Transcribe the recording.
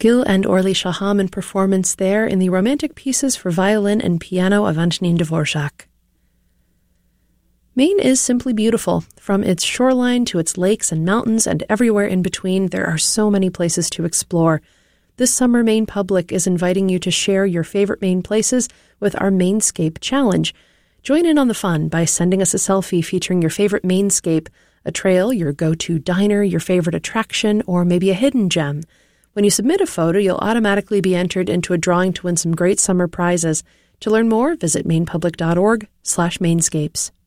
Gil and Orly Shaham in performance there in the Romantic Pieces for Violin and Piano of Antonin Dvorak. Maine is simply beautiful. From its shoreline to its lakes and mountains and everywhere in between, there are so many places to explore. This summer, Maine Public is inviting you to share your favorite Maine places with our Mainscape Challenge. Join in on the fun by sending us a selfie featuring your favorite Mainscape, a trail, your go-to diner, your favorite attraction, or maybe a hidden gem. When you submit a photo, you'll automatically be entered into a drawing to win some great summer prizes. To learn more, visit mainepublic.org/mainscapes.